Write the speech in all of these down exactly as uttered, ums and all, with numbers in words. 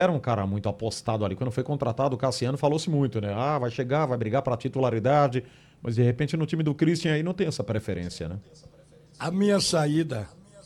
era um cara muito apostado ali. Quando foi contratado, o Cassiano falou-se muito, né? Ah, vai chegar, vai brigar para titularidade, mas de repente no time do Christian aí não tem essa preferência, né? A minha saída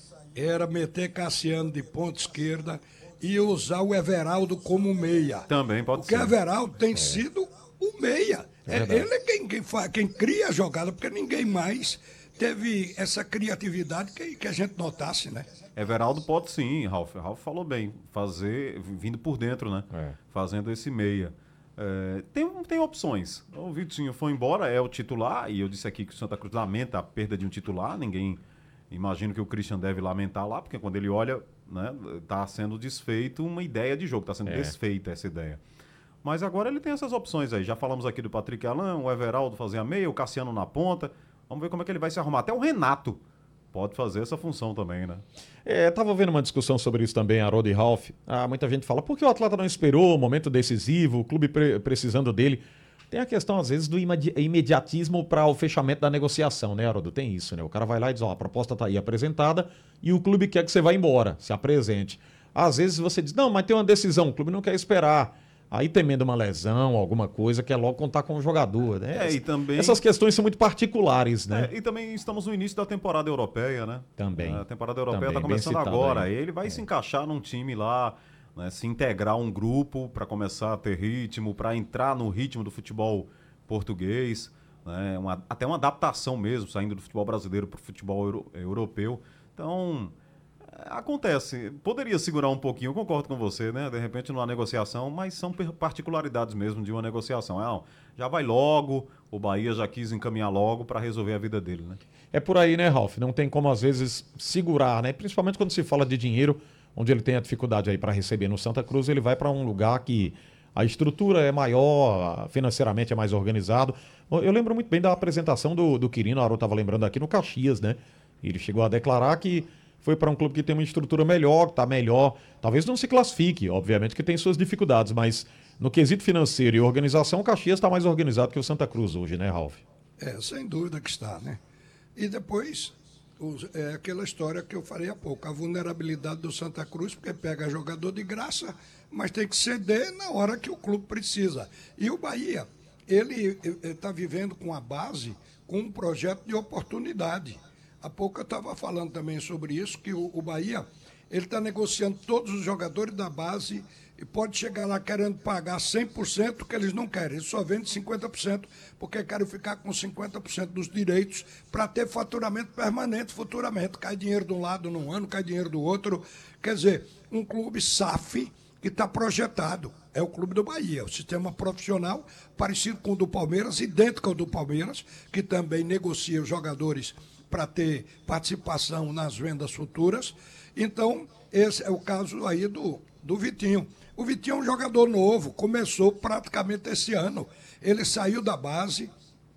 era meter Cassiano de ponta esquerda e usar o Everaldo como meia. Também pode Porque ser. Everaldo tem sido o meia. É É, verdade. ele é quem, quem, fa- quem cria a jogada, porque ninguém mais teve essa criatividade que, que a gente notasse, né? Everaldo pode sim, Ralf. Ralf falou bem, fazer, vindo por dentro, né? É. Fazendo esse meia. É, tem, tem opções. O Vitinho foi embora, é o titular, e eu disse aqui que o Santa Cruz lamenta a perda de um titular, ninguém imagina que o Christian deve lamentar lá, porque quando ele olha, né, tá sendo desfeito uma ideia de jogo, está sendo É. desfeita essa ideia. Mas agora ele tem essas opções aí. Já falamos aqui do Patrick Alain, o Everaldo fazer a meia, o Cassiano na ponta. Vamos ver como é que ele vai se arrumar. Até o Renato pode fazer essa função também, né? É, tava vendo uma discussão sobre isso também, Haroldo e Ralf. Ah, muita gente fala, por que o atleta não esperou o momento decisivo, o clube pre- precisando dele? Tem a questão, às vezes, do imedi- imediatismo para o fechamento da negociação, né, Haroldo? Tem isso, né? O cara vai lá e diz, ó, a proposta tá aí apresentada e o clube quer que você vá embora, se apresente. Às vezes você diz, não, mas tem uma decisão, o clube não quer esperar. Aí temendo uma lesão, alguma coisa, quer logo contar com o jogador, né? É, e também- Essas questões são muito particulares, né? É, e também estamos no início da temporada europeia, né? Também. A temporada europeia Também, está bem começando citado agora. aí. Ele vai se encaixar num time lá, né, se integrar a um grupo para começar a ter ritmo, para entrar no ritmo do futebol português, né, uma- até uma adaptação mesmo, saindo do futebol brasileiro para o futebol euro- europeu. Então, é, acontece. Poderia segurar um pouquinho, eu concordo com você, né? De repente numa negociação, mas são per- particularidades mesmo de uma negociação. É, ó, já vai logo, o Bahia já quis encaminhar logo para resolver a vida dele, né? É por aí, né, Ralf? Não tem como, às vezes, segurar, né? Principalmente quando se fala de dinheiro, onde ele tem a dificuldade aí para receber no Santa Cruz, ele vai para um lugar que a estrutura é maior, financeiramente é mais organizado. Eu lembro muito bem da apresentação do, do Quirino, a Aro estava lembrando aqui, no Caxias, né? Ele chegou a declarar que foi para um clube que tem uma estrutura melhor, que está melhor. Talvez não se classifique, obviamente que tem suas dificuldades, mas no quesito financeiro e organização, o Caxias está mais organizado que o Santa Cruz hoje, né, Ralf? É, sem dúvida que está, né? E depois, os- é aquela história que eu falei há pouco, a vulnerabilidade do Santa Cruz, porque pega jogador de graça, mas tem que ceder na hora que o clube precisa. E o Bahia, ele está vivendo com a base, com um projeto de oportunidade. Há pouco eu estava falando também sobre isso, que o, o Bahia, ele está negociando todos os jogadores da base e pode chegar lá querendo pagar cem por cento que eles não querem. Eles só vendem cinquenta por cento porque querem ficar com cinquenta por cento dos direitos para ter faturamento permanente futuramente. Cai dinheiro de um lado num ano, cai dinheiro do outro. Quer dizer, um clube S A F que está projetado. É o clube do Bahia, o sistema profissional parecido com o do Palmeiras, idêntico ao do Palmeiras, que também negocia os jogadores para ter participação nas vendas futuras. Então, esse é o caso aí do, do Vitinho. O Vitinho é um jogador novo, começou praticamente esse ano. Ele saiu da base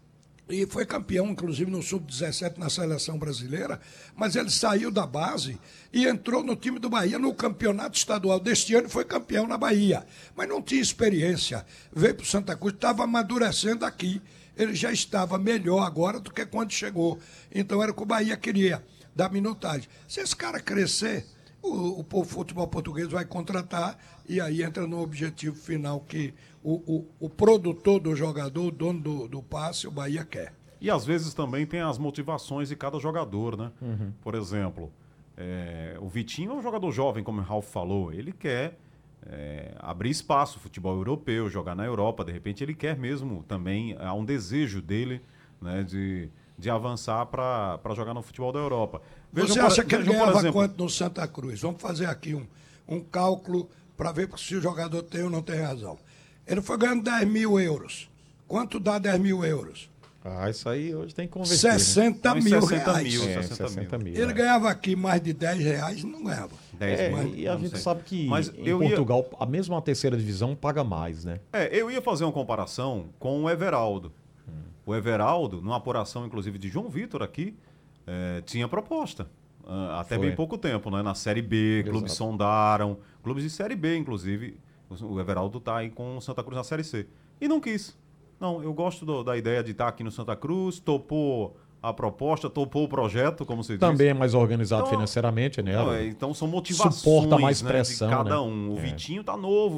e foi campeão, inclusive, no sub dezessete na seleção brasileira, mas ele saiu da base e entrou no time do Bahia no campeonato estadual deste ano e foi campeão na Bahia. Mas não tinha experiência, veio para o Santa Cruz, estava amadurecendo aqui. Ele já estava melhor agora do que quando chegou. Então era o que o Bahia queria, dar minutagem. Se esse cara crescer, o, o futebol português vai contratar e aí entra no objetivo final que o, o, o produtor do jogador, o dono do, do passe, o Bahia quer. E às vezes também tem as motivações de cada jogador, né? Por exemplo, é, o Vitinho é um jogador jovem, como o Ralf falou. Ele quer é, abrir espaço, futebol europeu, jogar na Europa. De repente ele quer mesmo também, há um desejo dele, né, de, de avançar para jogar no futebol da Europa. Você por- acha que ele vejam, por ganhava exemplo, quanto no Santa Cruz? Vamos fazer aqui um, um cálculo para ver se o jogador tem ou não tem razão. Ele foi ganhando dez mil euros. Quanto dá dez mil euros? Ah, isso aí hoje tem que converter, né? sessenta Uns mil sessenta reais. mil, É, sessenta sessenta mil. Ele é. ganhava aqui mais de dez reais, não ganhava. dez É, mil, e a não gente sei. sabe que Mas em eu ia- Portugal, a mesma terceira divisão paga mais, né? É, eu ia fazer uma comparação com o Everaldo. O Everaldo, numa apuração, inclusive, de João Vitor aqui, eh, tinha proposta. Ah, até Foi. bem pouco tempo, né? Na Série B, clubes Exato. sondaram. Clubes de Série B, inclusive. O Everaldo tá aí com o Santa Cruz na Série C. E não quis. Não, eu gosto do- da ideia de estar aqui no Santa Cruz, topou a proposta, topou o projeto, como você disse. Também é mais organizado Então, financeiramente, né? Não, é, então são motivações, Suporta mais né, pressão, de cada né? um. O É. Vitinho tá novo.